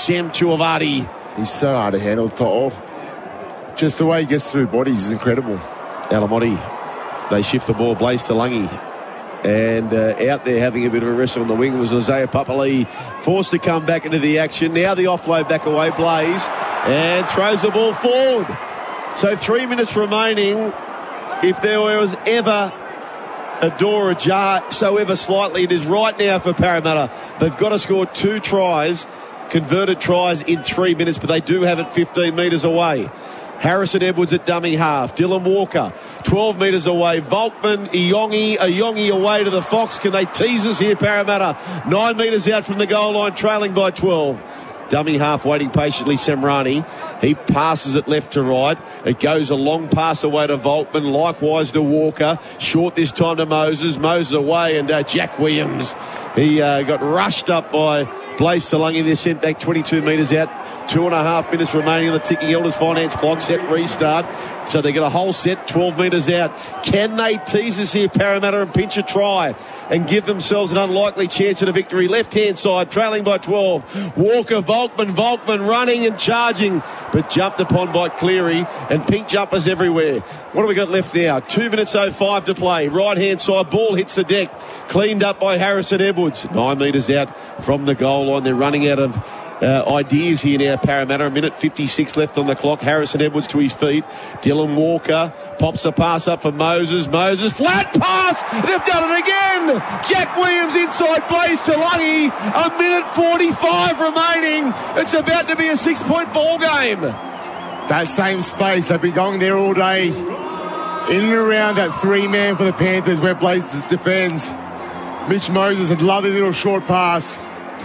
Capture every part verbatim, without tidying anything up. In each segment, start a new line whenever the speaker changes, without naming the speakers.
Sam Tuivasa.
He's so hard to handle, To'o. Just the way he gets through bodies is incredible.
Alamotti, they shift the ball. Blaze Talangi. And uh, out there having a bit of a wrestle on the wing was Isaiah Papali, forced to come back into the action. Now the offload back away, Blaze, and throws the ball forward. So three minutes remaining. If there was ever a door ajar, so ever slightly, it is right now for Parramatta. They've got to score two tries, converted tries in three minutes, but they do have it fifteen metres away. Harrison Edwards at dummy half. Dylan Walker, twelve metres away. Volkman, Iongi, Iongi away to the Fox. Can they tease us here, Parramatta? Nine metres out from the goal line, trailing by twelve. Dummy half waiting patiently, Semrani. He passes it left to right. It goes a long pass away to Volkman, likewise to Walker. Short this time to Moses. Moses away, and uh, Jack Williams. He uh, got rushed up by Blaze Talangi. They're sent back twenty-two metres out. Two and a half minutes remaining on the ticking Elders Finance clock. Set restart. So they get a whole set, twelve metres out. Can they tease us here, Parramatta, and pinch a try and give themselves an unlikely chance at a victory? Left-hand side, trailing by twelve. Walker, Volkman, Volkman running and charging, but jumped upon by Cleary, and pink jumpers everywhere. What have we got left now? Two minutes oh five to play. Right-hand side, ball hits the deck. Cleaned up by Harrison Edwards. Nine metres out from the goal line. They're running out of Uh, ideas here now, Parramatta. A minute fifty-six left on the clock. Harrison Edwards to his feet. Dylan Walker pops a pass up for Moses. Moses, flat pass! They've done it again! Jack Williams inside Blaze Talangi. A minute forty-five remaining. It's about to be a six-point ball game.
That same space, they've been going there all day. In and around that three-man for the Panthers where Blaze defends. Mitch Moses, a lovely little short pass.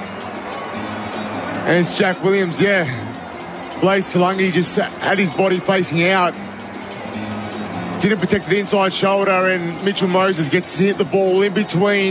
And it's Jack Williams, yeah. Blaze Talangi just had his body facing out. Didn't protect the inside shoulder, and Mitchell Moses gets to hit the ball in between